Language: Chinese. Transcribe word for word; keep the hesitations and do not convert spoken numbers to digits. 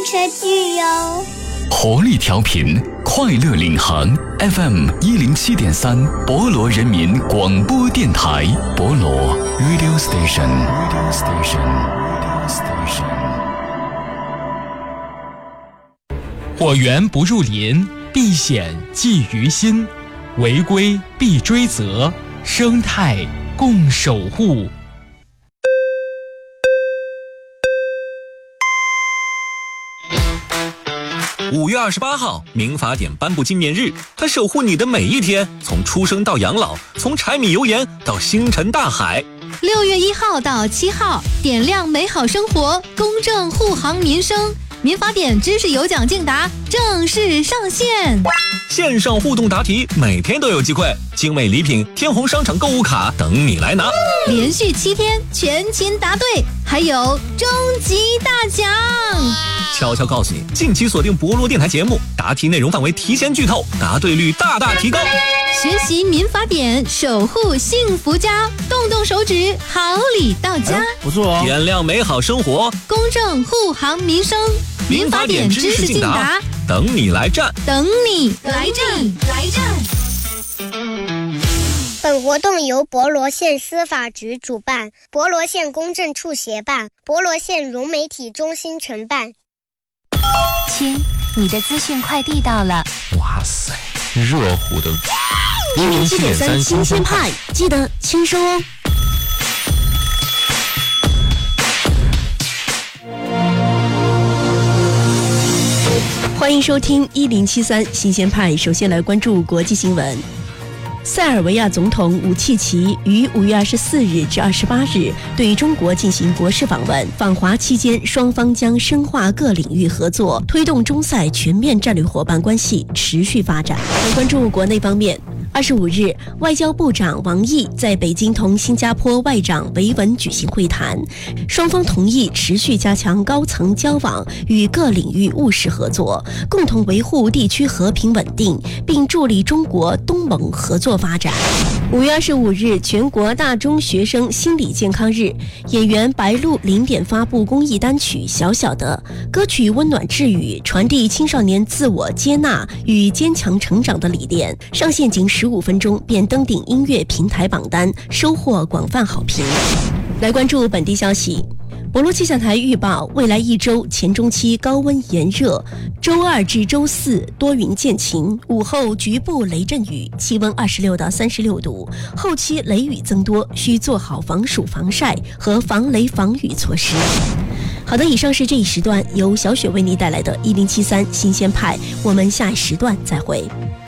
车剧哟。 活力调频，快乐领航 F M 一零七点三，博罗人民广播电台，博罗 Radio Station。Radio Station。Radio Station。 火源不入林，避险忌于心，违规必追责，生态共守护。 五月二十八号，民法典颁布纪念日，它守护你的每一天，从出生到养老，从柴米油盐到星辰大海。 六月一号到七号，点亮美好生活，公正护航民生。民法典知识有奖竞答正式上线， 线上互动答题，每天都有机会，精美礼品、天虹商场购物卡等你来拿。 连续七天全勤答对，还有终极大奖。 悄悄告诉你，近期锁定博罗电台节目，答题内容范围提前剧透，答对率大大提高。 学习民法典，守护幸福家，动动手指，好礼到家。 哎、不错哦！ 点亮美好生活， 公正护航民生。 民法典知识竞答，等你来战， 等你来战，来战。 本活动由博罗县司法局主办，博罗县公证处协办，博罗县融媒体中心承办。 亲，你的资讯快递到了。 哇塞，热乎的！ 一零七点三新鲜派，记得签收哦。 欢迎收听一零七三新鲜派。首先来关注国际新闻。塞尔维亚总统武契奇于五月二十四日至二十八日对中国进行国事访问，访华期间，双方将深化各领域合作，推动中塞全面战略伙伴关系持续发展。来关注国内方面。二十五日，外交部长王毅在北京同新加坡外长维文举行会谈，双方同意持续加强高层交往与各领域务实合作，共同维护地区和平稳定，并助力中国东盟合作发展。五月二十五日，全国大中学生心理健康日，演员白鹿零点发布公益单曲《小小的》，歌曲温暖治愈，传递青少年自我接纳与坚强成长的理念，上线仅十五分钟便登顶音乐平台榜单，收获广泛好评。来关注本地消息。博罗气象台预报，未来一周前中期高温炎热，周二至周四多云见晴，午后局部雷阵雨，气温二十六到三十六度，后期雷雨增多，需做好防暑防晒和防雷防雨措施。好的，以上是这一时段由小雪为你带来的一零七三新鲜派，我们下一时段再会。